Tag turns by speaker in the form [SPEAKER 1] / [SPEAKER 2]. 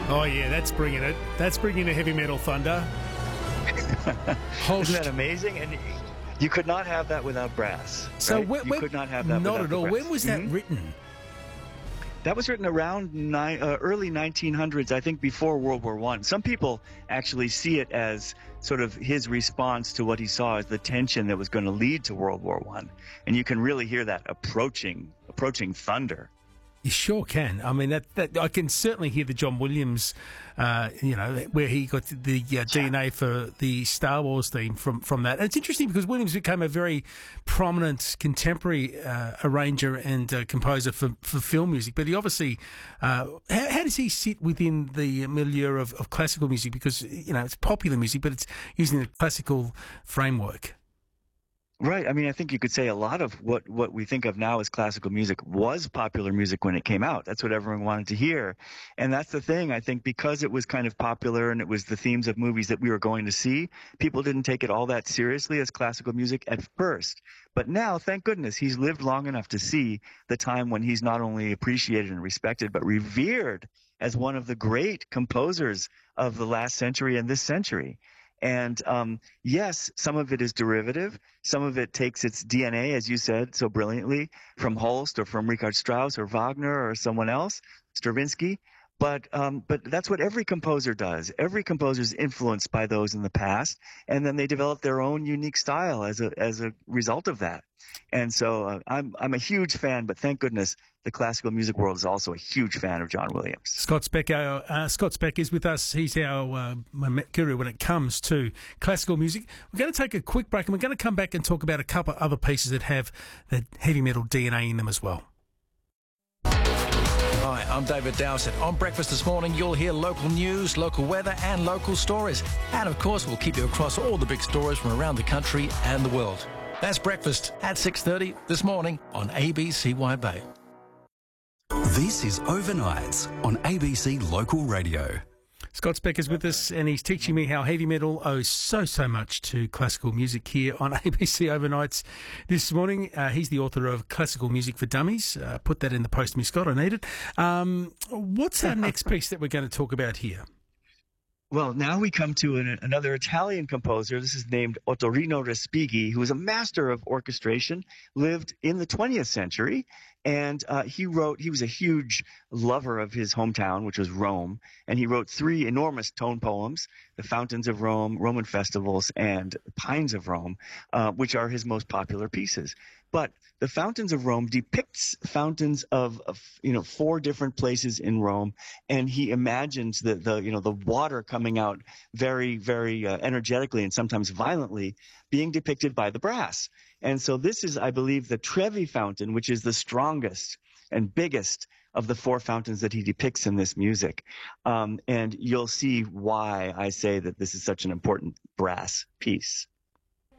[SPEAKER 1] Oh, yeah, that's bringing it. That's bringing the heavy metal thunder.
[SPEAKER 2] Isn't that amazing? And you could not have that without brass.
[SPEAKER 1] So
[SPEAKER 2] right? You could not have that
[SPEAKER 1] not
[SPEAKER 2] without
[SPEAKER 1] at
[SPEAKER 2] the
[SPEAKER 1] all.
[SPEAKER 2] brass.
[SPEAKER 1] When was that written?
[SPEAKER 2] That was written around early 1900s, I think, before World War I. Some people actually see it as sort of his response to what he saw as the tension that was going to lead to World War I. And you can really hear that approaching thunder.
[SPEAKER 1] You sure can. I mean, that I can certainly hear the John Williams, where he got the DNA for the Star Wars theme from that. And it's interesting because Williams became a very prominent contemporary arranger and composer for film music. But he obviously, how does he sit within the milieu of classical music? Because, it's popular music, but it's using the classical framework.
[SPEAKER 2] Right. I mean, I think you could say a lot of what we think of now as classical music was popular music when it came out. That's what everyone wanted to hear. And that's the thing. I think because it was kind of popular and it was the themes of movies that we were going to see, people didn't take it all that seriously as classical music at first. But now, thank goodness, he's lived long enough to see the time when he's not only appreciated and respected, but revered as one of the great composers of the last century and this century. And yes, some of it is derivative. Some of it takes its DNA, as you said so brilliantly, from Holst or from Richard Strauss or Wagner or someone else, Stravinsky. But that's what every composer does. Every composer is influenced by those in the past, and then they develop their own unique style as a result of that. And so I'm a huge fan, but thank goodness the classical music world is also a huge fan of John Williams.
[SPEAKER 1] Scott Speck is with us. He's our guru when it comes to classical music. We're going to take a quick break, and we're going to come back and talk about a couple of other pieces that have the heavy metal DNA in them as well.
[SPEAKER 3] Hi, I'm David Dowsett. On Breakfast this morning, you'll hear local news, local weather and local stories. And of course, we'll keep you across all the big stories from around the country and the world. That's Breakfast at 6:30 this morning on ABCY Bay.
[SPEAKER 4] This is Overnights on ABC Local Radio.
[SPEAKER 1] Scott Speck is with us, and he's teaching me how heavy metal owes so much to classical music here on ABC Overnights this morning. He's the author of Classical Music for Dummies. Put that in the post to me, Scott. I need it. What's our next piece that we're going to talk about here?
[SPEAKER 2] Well, now we come to another Italian composer. This is named Ottorino Respighi, who was a master of orchestration, lived in the 20th century, and he was a huge lover of his hometown, which was Rome, and he wrote 3 enormous tone poems, The Fountains of Rome, Roman Festivals, and Pines of Rome, which are his most popular pieces. But The Fountains of Rome depicts fountains of 4 different places in Rome, and he imagines the water coming out very, very energetically and sometimes violently, being depicted by the brass. And so this is, I believe, the Trevi fountain, which is the strongest and biggest of the 4 fountains that he depicts in this music. And you'll see why I say that this is such an important brass piece.